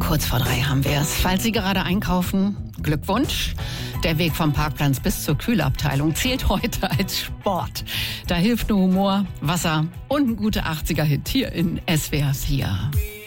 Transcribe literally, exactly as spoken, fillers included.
Kurz vor drei haben wir es. Falls Sie gerade einkaufen, Glückwunsch. Der Weg vom Parkplatz bis zur Kühlabteilung zählt heute als Sport. Da hilft nur Humor, Wasser und ein guter achtziger-Hit hier in S W R vier.